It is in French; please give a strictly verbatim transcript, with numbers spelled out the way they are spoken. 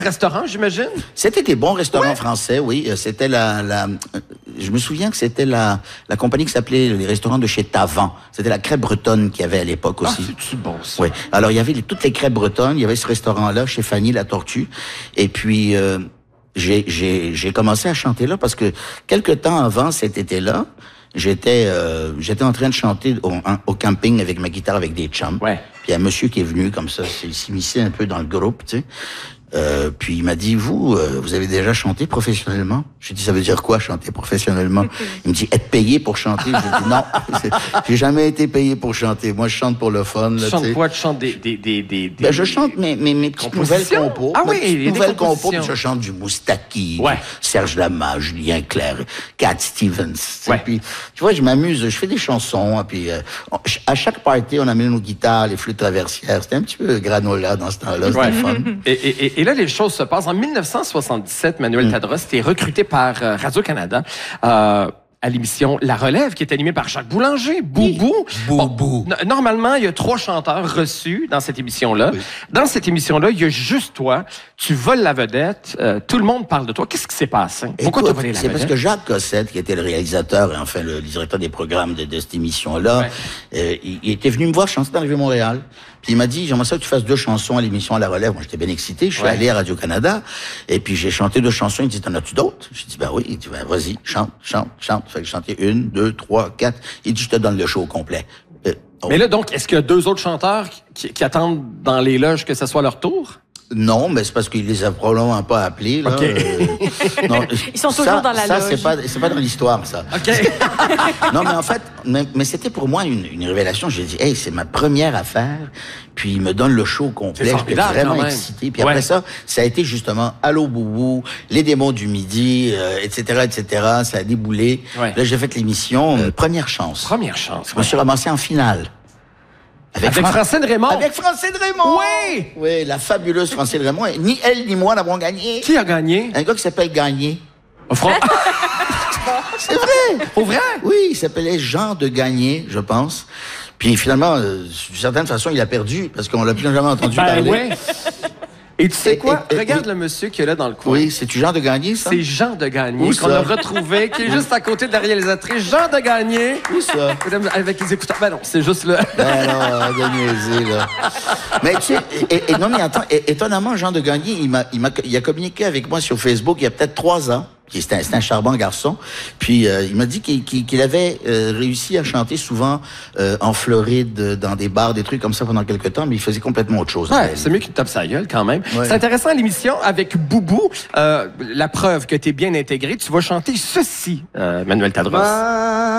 Restaurant, j'imagine? C'était des bons restaurants ouais. français, oui. C'était la, la... Je me souviens que c'était la, la compagnie qui s'appelait les restaurants de chez Tavan. C'était la crêpe bretonne qu'il y avait à l'époque aussi. Ah, c'est bon, ça. Oui. Alors, il y avait les, toutes les crêpes bretonnes. Il y avait ce restaurant-là, chez Fanny la Tortue. Et puis, euh, j'ai, j'ai, j'ai commencé à chanter là parce que quelque temps avant cet été-là, j'étais euh, j'étais en train de chanter au, au camping avec ma guitare avec des chums. Ouais. Puis il y a un monsieur qui est venu comme ça, il s'immisçait un peu dans le groupe, tu sais. Euh, puis il m'a dit, vous, euh, vous avez déjà chanté professionnellement? J'ai dit, ça veut dire quoi, chanter professionnellement? Il me dit, être payé pour chanter. J'ai dit, non, j'ai jamais été payé pour chanter. Moi, je chante pour le fun. Tu là, chantes t'sais. quoi? Tu chantes des... des, des, des, des Ben, je chante mes, mes, mes petites nouvelles compos. Ah oui, mes petites il y a des nouvelles compos, compositions. puis je chante du Moustaki, Ouais. du Serge Lama, Julien Clerc, Cat Stevens. Ouais. Puis, tu vois, je m'amuse, je fais des chansons. Hein, puis, euh, on, à chaque party, on amène nos guitares, les flûtes traversières. C'était un petit peu granola dans ce temps-là, c'était Ouais. fun. Et, et, et là, les choses se passent. En mille neuf cent soixante-dix-sept, Manuel mm. Tadros était recruté par euh, Radio-Canada euh, à l'émission La Relève, qui est animée par Jacques Boulanger, Boubou. Boubou. Bon, normalement, il y a trois chanteurs reçus dans cette émission-là. Oui. Dans cette émission-là, il y a juste toi. Tu voles la vedette. Euh, tout le monde parle de toi. Qu'est-ce qui s'est passé? Pourquoi tu as volé la C'est vedette? parce que Jacques Cossette, qui était le réalisateur et enfin le directeur des programmes de, de cette émission-là, ouais. euh, il, il était venu me voir chanter dans le Vieux-Montréal. Puis il m'a dit, j'aimerais ça que tu fasses deux chansons à l'émission à La Relève. Moi, j'étais bien excité. Je suis ouais. allé à Radio-Canada. Et puis, j'ai chanté deux chansons. Il me dit, t'en as-tu d'autres? J'ai dit, ben oui. Il dit, ben vas-y, chante, chante, chante. Fait que j'ai chanté une, deux, trois, quatre. Il dit, je te donne le show au complet. Euh, oh. Mais là, donc, est-ce qu'il y a deux autres chanteurs qui, qui attendent dans les loges que ce soit leur tour? Non, mais c'est parce qu'il les a probablement pas appelés. Là. Okay. Euh, non, Ils sont ça, toujours dans la ça, loge. Ça, c'est pas, c'est pas dans l'histoire, ça. OK. Non, mais en fait, mais, mais c'était pour moi une, une révélation. J'ai dit, hey, c'est ma première affaire. Puis il me donne le show complet. J'étais vraiment excité. Puis ouais. après ça, ça a été justement Allô Boubou, les démons du midi, euh, et cetera, et cetera. Ça a déboulé. Ouais. Là, j'ai fait l'émission euh, Première Chance. Première Chance. Je me suis ramassé en finale. Avec, avec Fran... Francine Raymond. Avec Francine Raymond. Oui. Oui, la fabuleuse Francine Raymond. Ni elle ni moi n'avons gagné. Qui a gagné? Un gars qui s'appelle Gagné. Oh, Fran... C'est vrai. Pour vrai? Oui, il s'appelait Jean de Gagné, je pense. Puis finalement, euh, d'une certaine façon, il a perdu parce qu'on l'a plus jamais entendu ben parler. Ouais. Et tu sais et, quoi? Et, et, Regarde et, le monsieur qui est là dans le coin. Oui, c'est-tu Jean de Gagné, ça? C'est Jean de Gagné qu'on a retrouvé, qui est juste à côté de la réalisatrice. Jean de Gagné. Où ça? Avec les écouteurs. Ben non, c'est juste là. Ben non, Gagné, là. Mais tu sais, et, et, non, mais attends, étonnamment, Jean de Gagné, il m'a, il m'a, il a communiqué avec moi sur Facebook il y a peut-être trois ans. C'était un, un charmant garçon. Puis euh, il m'a dit qu'il, qu'il, qu'il avait euh, réussi à chanter souvent euh, en Floride, dans des bars, des trucs comme ça pendant quelques temps, mais il faisait complètement autre chose. Ouais, c'est mieux qu'il tape sa gueule quand même. Ouais. C'est intéressant l'émission avec Boubou. Euh, la preuve que tu es bien intégré, tu vas chanter ceci, euh, Manuel Tadros. Ah.